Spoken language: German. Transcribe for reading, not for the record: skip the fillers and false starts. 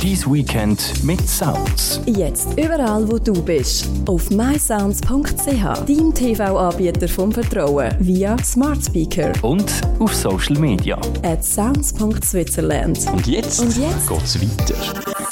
Dein Weekend mit Sounds. Jetzt überall, wo du bist. Auf mysounds.ch, dein TV-Anbieter vom Vertrauen, via Smart Speaker. Und auf Social Media. @sounds.switzerland. Und jetzt geht's weiter.